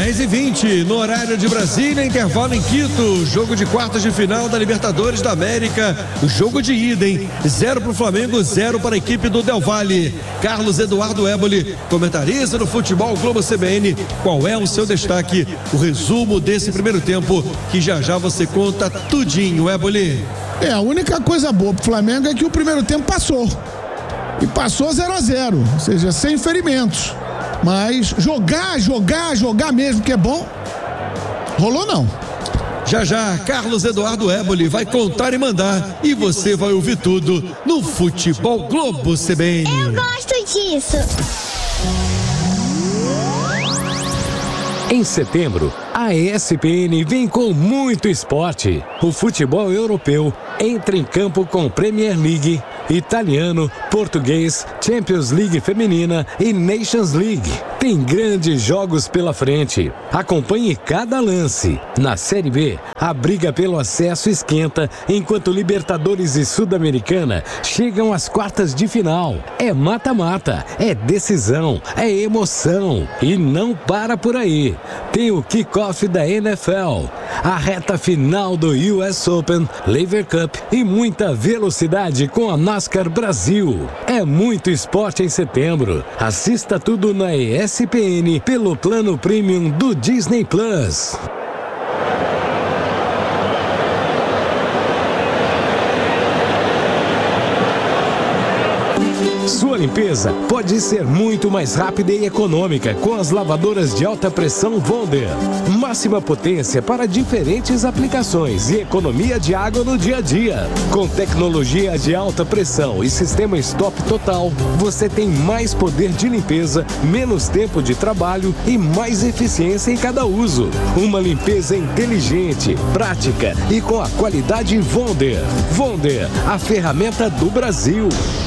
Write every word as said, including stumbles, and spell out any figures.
dez e vinte, no horário de Brasília, intervalo em Quito, jogo de quartas de final da Libertadores da América, jogo de ida, hein? Zero para o Flamengo, zero para a equipe do Del Valle. Carlos Eduardo Éboli, comentarista do Futebol Globo C B N, qual é o seu destaque? O resumo desse primeiro tempo, que já já você conta tudinho, Éboli. É, a única coisa boa pro Flamengo é que o primeiro tempo passou. E passou zero a zero, ou seja, sem ferimentos. Mas jogar, jogar, jogar mesmo que é bom, rolou não. Já já, Carlos Eduardo Éboli vai contar e mandar, e você vai ouvir tudo no Futebol Globo C B N. Eu gosto disso. Em setembro, a E S P N vem com muito esporte. O futebol europeu entra em campo com Premier League, italiano, português, Champions League feminina e Nations League. Tem grandes jogos pela frente. Acompanhe cada lance. Na Série B, a briga pelo acesso esquenta, enquanto Libertadores e Sul-Americana chegam às quartas de final. É mata-mata, é decisão, é emoção. E não para por aí. Tem o kickoff da N F L, a reta final do U S Open, Lever Cup e muita velocidade com a NASCAR Brasil. É muito esporte em setembro. Assista tudo na E S P N pelo plano premium do Disney Plus. Sua limpeza pode ser muito mais rápida e econômica com as lavadoras de alta pressão Wonder. Máxima potência para diferentes aplicações e economia de água no dia a dia. Com tecnologia de alta pressão e sistema stop total, você tem mais poder de limpeza, menos tempo de trabalho e mais eficiência em cada uso. Uma limpeza inteligente, prática e com a qualidade Wonder. Wonder, a ferramenta do Brasil.